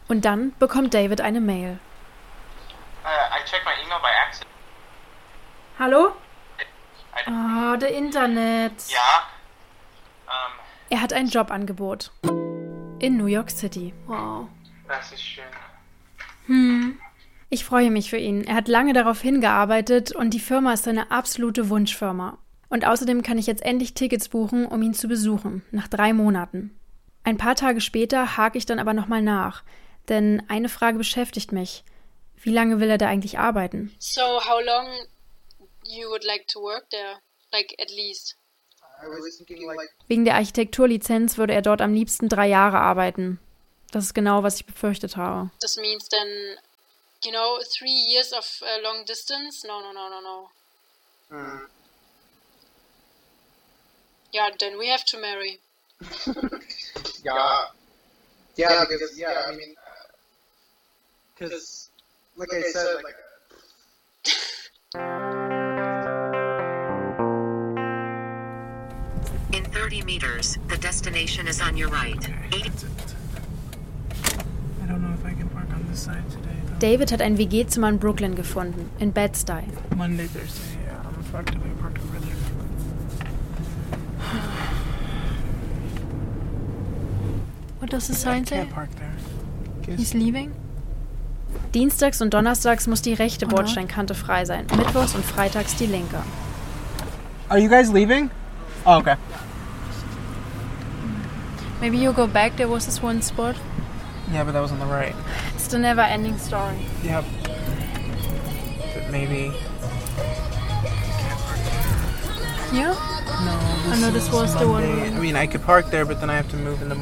Und dann bekommt David eine Mail. I checked my email by accident. Hallo? Der Internet. Ja? Er hat ein Jobangebot. In New York City. Wow. Das ist schön. Ich freue mich für ihn. Er hat lange darauf hingearbeitet und die Firma ist seine absolute Wunschfirma. Und außerdem kann ich jetzt endlich Tickets buchen, um ihn zu besuchen, nach 3 Monaten. Ein paar Tage später hake ich dann aber nochmal nach, denn eine Frage beschäftigt mich. Wie lange will er da eigentlich arbeiten? So, how long you would like to work there? Like, at least? Wegen der Architekturlizenz würde er dort am liebsten 3 Jahre arbeiten. Das ist genau, was ich befürchtet habe. This means then, 3 years of long distance? No. Yeah, then we have to marry. Because, like I said, In 30 meters, the destination is on your right. I don't know if I can park on this side today, though. David hat ein WG-Zimmer in Brooklyn gefunden, in Bed-Stuy. Monday, Thursday, yeah, I'm fucked if I park over there. What does the I sign say? can't park there. He's leaving? Dienstags und donnerstags muss die rechte Bordsteinkante frei sein, mittwochs und freitags die linke. Are you guys leaving? Oh, okay. Maybe you go back, there was this one spot. Yeah, but that was on the right. It's the never-ending story. Yep. But maybe... Here? No, I know this was the one. Monday. I mean, I could park there, but then I have to move in the